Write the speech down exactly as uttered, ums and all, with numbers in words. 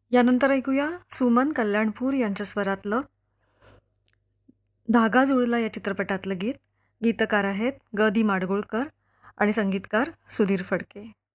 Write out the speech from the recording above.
यानंतर ऐकूया सुमन कल्याणपूर यांच्या स्वरातलं धागा जुळला या चित्रपटातलं गीत. गीतकार आहेत ग दी माडगुळकर आणि संगीतकार सुधीर फडके.